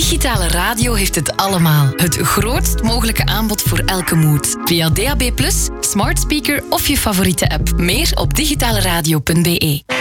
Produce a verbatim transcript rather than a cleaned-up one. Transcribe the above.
Digitale radio heeft het allemaal. Het grootst mogelijke aanbod voor elke mood. Via D A B plus, smart speaker of je favoriete app. Meer op digitaleradio punt b e.